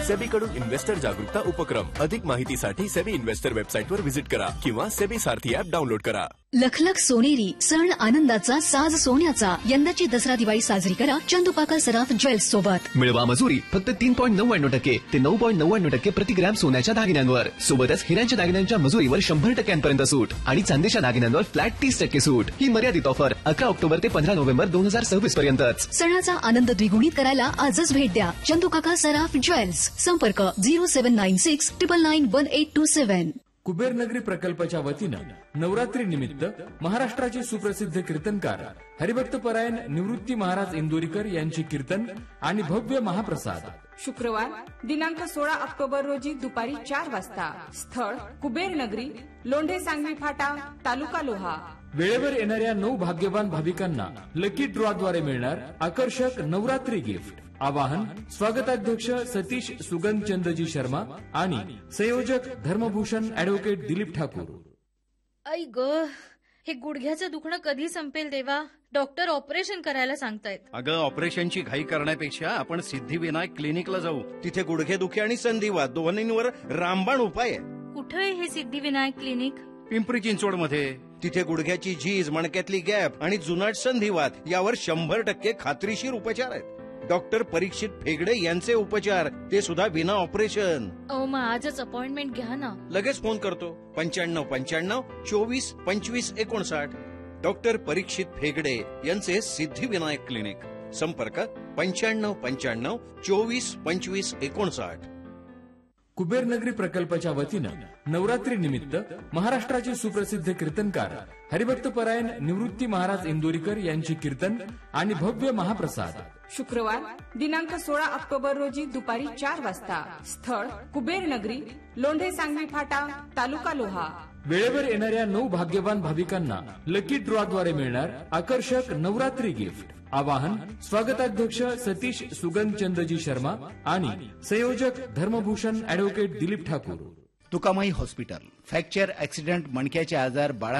SEBI कडून investor जागरूकता उपक्रम. अधिक माहितीसाठी सेबी इन्व्हेस्टर वेबसाईटवर व्हिजिट करा किंवा सेबी सारथी ऍप डाउनलोड करा. लखलख सोनेरी सण आनंदाचा साज सोन्याचा. यंदाची दसरा दिवाळी साजरी करा चंदुपाका सराफ ज्वेल्स सोबत. मिळवा मजुरी फक्त 3.99% ते 9.99% प्रति ग्रॅम सोन्याच्या दागिन्यांवर. सोबतच हिऱ्यांच्या दागिन्यांच्या मजुरीवर 100% सूट आणि चांदीच्या दागिन्यांवर फ्लॅट 30% सूट. ही मर्यादित ऑफर 11 ऑक्टोबर ते 15 नोव्हेंबर 2026 पर्यंतच. सणाचा आनंद द्विगुणित करायला आजच भेट द्या चंदुकाका सराफ ज्वेल्स. संपर्क 0796 999 1827. कुबेरनगरी प्रकल्पाच्या वतीनं नवरात्री निमित्त महाराष्ट्राचे सुप्रसिद्ध कीर्तनकार हरिभक्तपरायण निवृत्ती महाराज इंदोरीकर यांचे कीर्तन आणि भव्य महाप्रसाद. शुक्रवार दिनांक 16 ऑक्टोबर रोजी दुपारी 4 वाजता. स्थळ कुबेरनगरी, लोंढे सांगवी फाटा, तालुका लोहा. वेळेवर येणाऱ्या 9 भाग्यवान भाविकांना लकी ड्रॉद्वारे मिळणार आकर्षक नवरात्री गिफ्ट. आवाहन स्वागताध्यक्ष सतीश सुगंधचंदजी शर्मा आणि संयोजक धर्मभूषण ऍडव्होकेट दिलीप ठाकूर. आई ग, हे गुडघ्याचं दुखणं कधी संपेल देवा? डॉक्टर ऑपरेशन करायला सांगतायत. अगं, ऑपरेशनची घाई करण्यापेक्षा आपण सिद्धिविनायक क्लिनिकला जाऊ. तिथे गुडघेदुखी आणि संधिवात दोन्हींवर रामबाण उपाय आहे. कुठे आहे हे सिद्धिविनायक क्लिनिक? पिंपरी चिंचवडमध्ये. तिथे गुडघ्याची झीज, मणक्यातली गॅप आणि जुनाट संधिवात यावर 100% खात्रीशीर उपचार आहेत. डॉक्टर परीक्षित फेगडे यांचे उपचार, ते सुद्धा विना ऑपरेशन. मग आजच अपॉइंटमेंट घ्या ना. लगेच फोन करतो. 9595 24 25 59. डॉक्टर परीक्षित फेगडे यांचे सिद्धिविनायक क्लिनिक. संपर्क 9595 24 25 59. कुबेरनगरी प्रकल्पाच्या वतीनं नवरात्री निमित्त महाराष्ट्राचे सुप्रसिद्ध कीर्तनकार हरिभक्तपरायण निवृत्ती महाराज इंदोरीकर यांचे कीर्तन आणि भव्य महाप्रसाद. शुक्रवार दिनांक 16 ऑक्टोबर रोजी दुपारी 4 वाजता. स्थळ कुबेरनगरी, लोंढे सांगवी फाटा, तालुका लोहा. वेळेवर येणाऱ्या 9 भाग्यवान भाविकांना लकी ड्रॉद्वारे मिळणार आकर्षक नवरात्री गिफ्ट. आवाहन स्वागताध्यक्ष सतीश सुगंधचंदजी शर्मा आणि संयोजक धर्मभूषण advocate Dilip Thakur. Tukamai hospital. Fracture, accident, मणक्याचे आजार,